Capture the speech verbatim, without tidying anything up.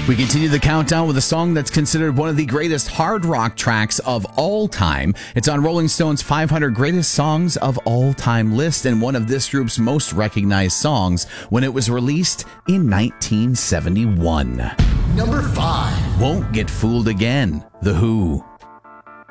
We continue the countdown with a song that's considered one of the greatest hard rock tracks of all time. It's on Rolling Stone's five hundred Greatest Songs of All Time list and one of this group's most recognized songs when it was released in nineteen seventy-one. Number five. Won't Get Fooled Again, The Who.